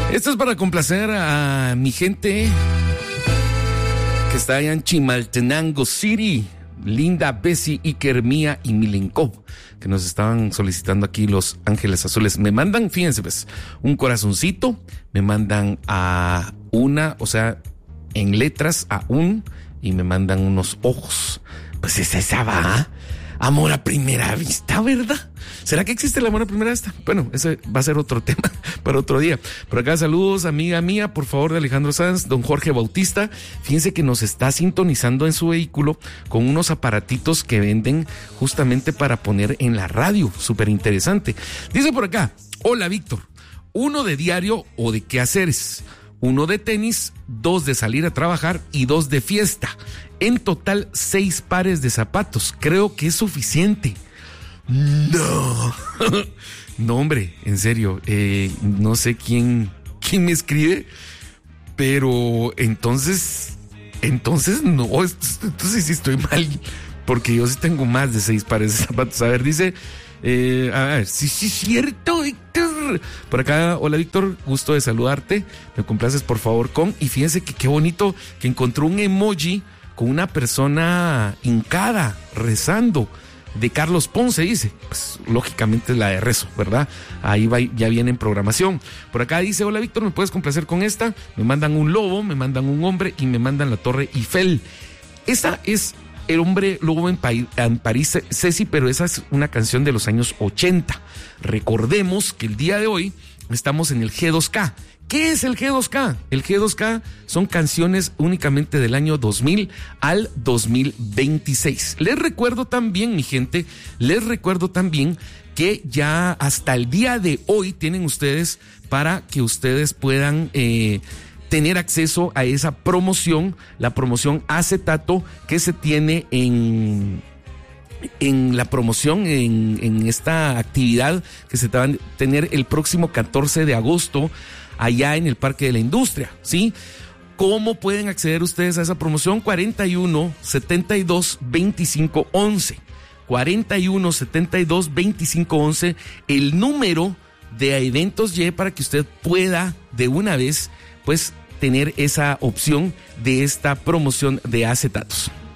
Esto es para complacer a mi gente que está allá en Chimaltenango City. Linda, Bessie, Iker, Mía y Milenkov, que nos estaban solicitando aquí Los Ángeles Azules. Me mandan, fíjense pues, un corazoncito, me mandan a una, o sea, en letras a un, y me mandan unos ojos. Pues es esa va, amor a primera vista, ¿verdad? ¿Será que existe el amor a primera vista? Bueno, ese va a ser otro tema para otro día. Por acá, saludos, amiga mía, por favor, de Alejandro Sanz, don Jorge Bautista. Fíjense que nos está sintonizando en su vehículo con unos aparatitos que venden justamente para poner en la radio. Súper interesante. Dice por acá, hola Víctor, 1 de diario o de quehaceres, 1 de tenis, 2 de salir a trabajar y 2 de fiesta. En total 6 pares de zapatos. Creo que es suficiente. No, no hombre, en serio, no sé quién me escribe, pero entonces no, entonces sí estoy mal, porque yo sí tengo más de 6 pares de zapatos. A ver, dice, a ver, sí, cierto, Víctor. Por acá, hola Víctor, gusto de saludarte, me complaces por favor con, y fíjense que qué bonito que encontró un emoji con una persona hincada, rezando, de Carlos Ponce, dice, pues lógicamente es la de rezo, ¿verdad? Ahí va, ya viene en programación. Por acá dice, hola Víctor, ¿me puedes complacer con esta? Me mandan un lobo, me mandan un hombre y me mandan la Torre Eiffel. Esta es el hombre lobo en París, Ceci, pero esa es una canción de los años 80. Recordemos que el día de hoy estamos en el G2K. ¿Qué es el G2K? El G2K son canciones únicamente del año 2000 al 2026. Les recuerdo también, mi gente, que ya hasta el día de hoy tienen ustedes para que ustedes puedan tener acceso a esa promoción, la promoción Acetato que se tiene en la promoción, en esta actividad que se va a tener el próximo 14 de agosto allá en el Parque de la Industria, ¿sí? ¿Cómo pueden acceder ustedes a esa promoción? 41 72 25 11. 41 72 25 11, el número de Eventos Y para que usted pueda de una vez, pues, tener esa opción de esta promoción de acetatos.